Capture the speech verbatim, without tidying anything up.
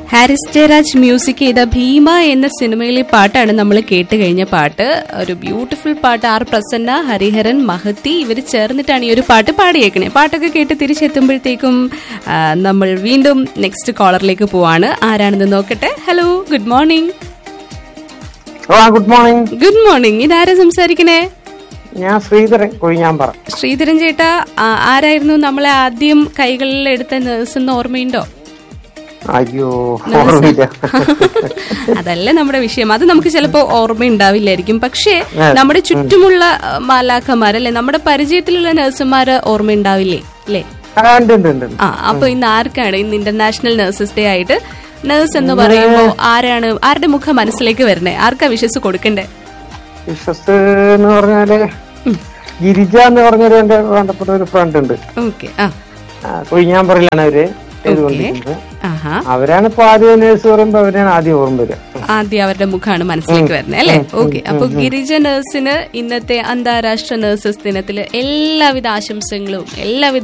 Haris Jayaraj music ചെയ്ത ഭീമ എന്ന സിനിമയിലെ പാട്ടാണ് നമ്മൾ കേട്ട് കഴിഞ്ഞ പാട്ട്. ഒരു ബ്യൂട്ടിഫുൾ പാട്ട്. ആർ പ്രസന്ന, ഹരിഹരൻ, മഹത്തി ഇവർ ചേർന്നിട്ടാണ് ഈ ഒരു പാട്ട് പാടിയേക്കണേ. പാട്ടൊക്കെ കേട്ട് തിരിച്ചെത്തുമ്പോഴത്തേക്കും നമ്മൾ വീണ്ടും നെക്സ്റ്റ് കോളറിലേക്ക് പോവാണ്. ആരാണെന്ന് നോക്കട്ടെ. Hello, good morning. Good morning. Good morning. ഇതാരാ സംസാരിക്കണേ? ഞാൻ ശ്രീധരൻ കൊഴിഞ്ഞാമ്പാറ. ശ്രീധരൻ ചേട്ടാ, ആരായിരുന്നു നമ്മളെ ആദ്യം കൈകളിൽ എടുത്ത നേഴ്സ് എന്ന് ഓർമ്മയുണ്ടോ? അയ്യോ, അതല്ല നമ്മുടെ വിഷയം. അത് നമുക്ക് ചിലപ്പോ ഓർമ്മ ഉണ്ടാവില്ലായിരിക്കും. പക്ഷേ നമ്മുടെ ചുറ്റുമുള്ള മാലാഖമാരല്ലേ, നമ്മുടെ പരിചയത്തിലുള്ള നഴ്സുമാര് ഓർമ്മ ഉണ്ടാവില്ലേ അല്ലേ? ആ, അപ്പൊ ഇന്ന് ആർക്കാണ് ഇന്ന് ഇന്റർനാഷണൽ നഴ്സസ് ഡേ ആയിട്ട് നഴ്സ് എന്ന് പറയുമ്പോ ആരാണ്, ആരുടെ മുഖം മനസ്സിലേക്ക് വരണേ? ആർക്കാ വിശ്വസ് കൊടുക്കണ്ടേ? വിശ്വസ് എന്ന് പറഞ്ഞാല് ഗിരിജ എന്ന് പറഞ്ഞൊരു എന്റെ വേണ്ടപ്പെട്ട ഒരു ഫ്രണ്ട് ഉണ്ട്. ഓക്കെ. കൊഴിഞ്ഞാമ്പറയിലാണ് അവര്. അവരാണ് ഇപ്പൊ ആദ്യം നേഴ്സ് പറയുമ്പോ അവരാണ് ആദ്യം ഓർമ്മ വരിക. ആദ്യം അവരുടെ മുഖമാണ് മനസ്സിലേക്ക് വരുന്നത് അല്ലെ? ഓക്കെ. അപ്പൊ ഗിരിജ നഴ്സിന് ഇന്നത്തെ അന്താരാഷ്ട്ര നഴ്സസ് ദിനത്തില് എല്ലാവിധ ആശംസകളും എല്ലാവിധ